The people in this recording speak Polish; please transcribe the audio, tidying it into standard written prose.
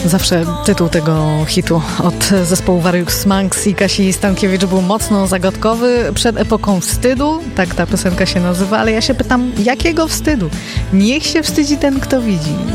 Zawsze tytuł tego hitu od zespołu Various Monks i Kasi Stankiewicz był mocno zagadkowy, przed epoką wstydu, tak ta piosenka się nazywa, ale ja się pytam, jakiego wstydu? Niech się wstydzi ten, kto widzi.